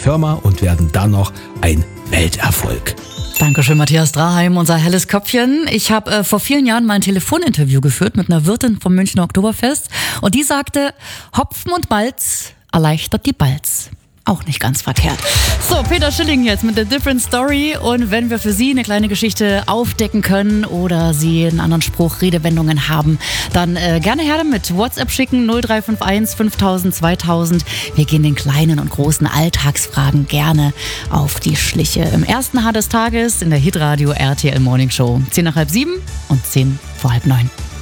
Firma und werden dann noch ein Welterfolg. Dankeschön, Matthias Draheim, unser helles Köpfchen. Ich habe vor vielen Jahren mal ein Telefoninterview geführt mit einer Wirtin vom Münchner Oktoberfest und die sagte, Hopfen und Malz erleichtert die Balz. Auch nicht ganz verkehrt. So, Peter Schilling jetzt mit der Different Story. Und wenn wir für Sie eine kleine Geschichte aufdecken können oder Sie einen anderen Spruch, Redewendungen haben, dann gerne her damit. WhatsApp schicken 0351 5000 2000. Wir gehen den kleinen und großen Alltagsfragen gerne auf die Schliche. Im ersten Haar des Tages in der Hitradio RTL Morning Show. 7:10 und 7:10.